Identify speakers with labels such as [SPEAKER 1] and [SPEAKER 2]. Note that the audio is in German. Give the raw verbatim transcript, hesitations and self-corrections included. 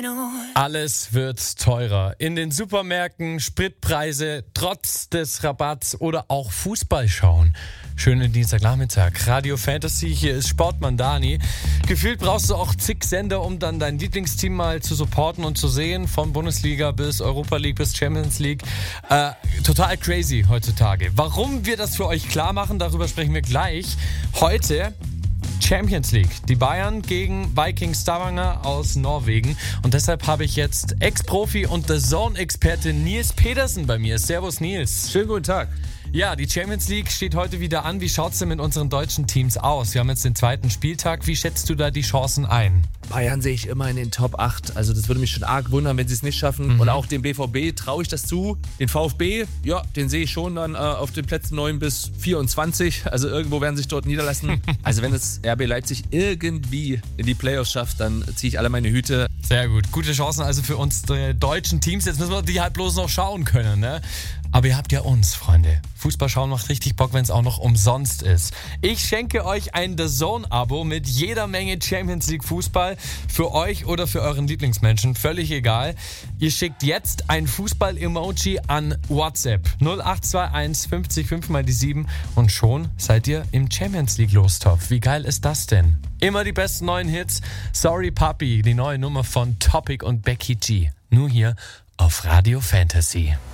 [SPEAKER 1] Alles wird teurer. In den Supermärkten, Spritpreise, trotz des Rabatts oder auch Fußball schauen. Schönen Dienstagnachmittag. Radio Fantasy, hier ist Sportmann Dani. Gefühlt brauchst du auch zig Sender, um dann dein Lieblingsteam mal zu supporten und zu sehen. Von Bundesliga bis Europa League bis Champions League. Äh, total crazy heutzutage. Warum wir das für euch klar machen, darüber sprechen wir gleich. Heute Champions League. Die Bayern gegen Viking Stavanger aus Norwegen. Und deshalb habe ich jetzt Ex-Profi und The Zone-Experte Nils Pedersen bei mir. Servus Nils.
[SPEAKER 2] Schönen guten Tag.
[SPEAKER 1] Ja, die Champions League steht heute wieder an. Wie schaut es denn mit unseren deutschen Teams aus? Wir haben jetzt den zweiten Spieltag. Wie schätzt du da die Chancen ein?
[SPEAKER 2] Bayern sehe ich immer in den Top acht. Also das würde mich schon arg wundern, wenn sie es nicht schaffen. Mhm. Und auch dem B V B traue ich das zu. Den VfB, ja, den sehe ich schon dann äh, auf den Plätzen neun bis vierundzwanzig. Also irgendwo werden sie sich dort niederlassen. Also wenn es R B Leipzig irgendwie in die Playoffs schafft, dann ziehe ich alle meine Hüte.
[SPEAKER 1] Sehr gut. Gute Chancen also für unsere deutschen Teams. Jetzt müssen wir die halt bloß noch schauen können, ne? Aber ihr habt ja uns, Freunde. Fußball schauen macht richtig Bock, wenn es auch noch umsonst ist. Ich schenke euch ein The Zone-Abo mit jeder Menge Champions League Fußball für euch oder für euren Lieblingsmenschen. Völlig egal. Ihr schickt jetzt ein Fußball-Emoji an WhatsApp null acht zwei eins fünfzig fünf mal die sieben und schon seid ihr im Champions League Lostopf. Wie geil ist das denn? Immer die besten neuen Hits. Sorry Papi, die neue Nummer von Topic und Becky G. Nur hier auf Radio Fantasy.